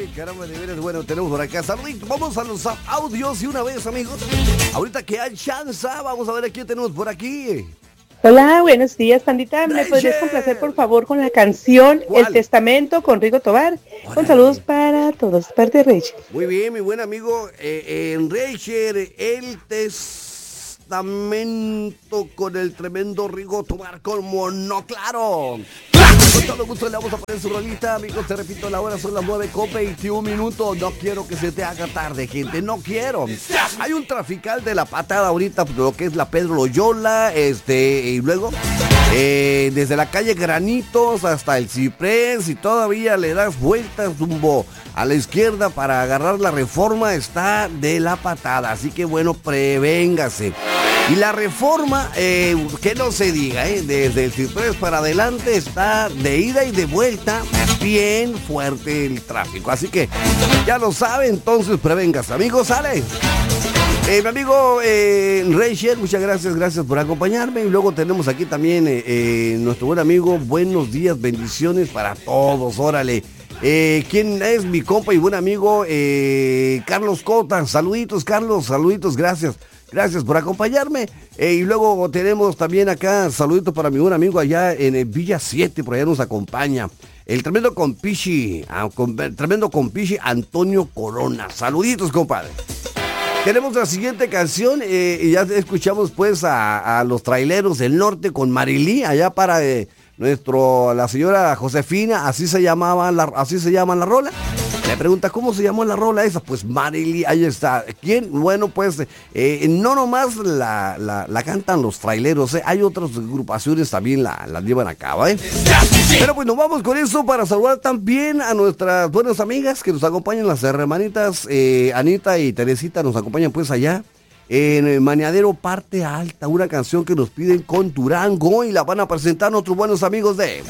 caramba, de veras, bueno, tenemos por acá. Saluditos, vamos a los audios y una vez, amigos. Ahorita que hay chance, vamos a ver a quién tenemos por aquí. Hola, buenos días, pandita. ¿Me podrías complacer, por favor, con la canción ¿Cuál? El Testamento con Rigo Tobar? Con saludos para todos, parte de Rachel. Muy bien, mi buen amigo Rachel, El Testamento con el tremendo Rigo Tobar, como no, claro. Con todo gusto le vamos a poner su rolita, amigos. Te repito, la hora son las 9:21. No quiero que se te haga tarde, gente. No quiero. Hay un trafical de la patada ahorita, lo que es la Pedro Loyola, y luego desde la calle Granitos hasta el Ciprés, y todavía le das vueltas rumbo a la izquierda para agarrar la Reforma, está de la patada. Así que bueno, prevéngase. Y la Reforma, que no se diga, desde el Ciprés para adelante está de ida y de vuelta bien fuerte el tráfico. Así que ya lo sabe, entonces prevéngase. Amigos, sale. Mi amigo Rachel, muchas gracias por acompañarme. Y luego tenemos aquí también nuestro buen amigo, buenos días, bendiciones para todos, órale. ¿Quién es mi compa y buen amigo? Carlos Cota, saluditos Carlos, saluditos, gracias por acompañarme. Y luego tenemos también acá, saluditos para mi buen amigo allá en Villa 7, por allá nos acompaña. El tremendo compichi Antonio Corona, saluditos compadre. Tenemos la siguiente canción, y ya escuchamos pues a los traileros del norte con Marilí, allá para la señora Josefina, así se llama la rola. Le pregunta, ¿cómo se llamó la rola esa? Pues Marilí, ahí está. ¿Quién? Bueno, pues no nomás la cantan los traileros, hay otras agrupaciones también la llevan a cabo, Pero pues nos vamos con eso para saludar también a nuestras buenas amigas que nos acompañan, las hermanitas Anita y Teresita, nos acompañan pues allá en Maneadero Parte Alta, una canción que nos piden con Durango y la van a presentar nuestros buenos amigos de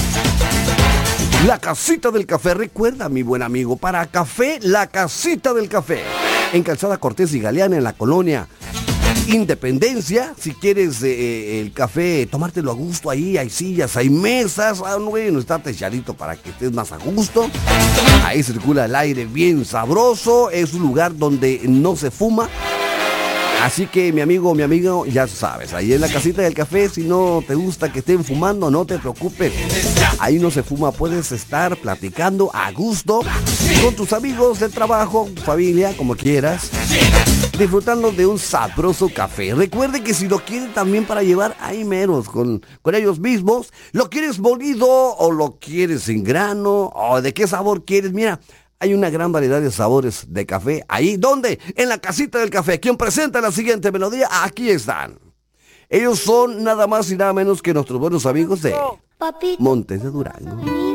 La Casita del Café. Recuerda, mi buen amigo, para café, La Casita del Café, en Calzada Cortés y Galeana, en la colonia Independencia. Si quieres el café, tomártelo a gusto, ahí hay sillas, hay mesas, bueno, está techadito para que estés más a gusto. Ahí circula el aire bien sabroso, es un lugar donde no se fuma. Así que mi amigo, ya sabes, ahí en La Casita del Café, si no te gusta que estén fumando, no te preocupes. Ahí no se fuma, puedes estar platicando a gusto con tus amigos del trabajo, familia, como quieras, disfrutando de un sabroso café. Recuerde que si lo quieren también para llevar, hay meros con ellos mismos. ¿Lo quieres molido o lo quieres en grano? ¿O de qué sabor quieres? Mira, hay una gran variedad de sabores de café. Ahí, ¿dónde? En La Casita del Café. ¿Quién presenta la siguiente melodía? Aquí están. Ellos son nada más y nada menos que nuestros buenos amigos de Montes de Durango.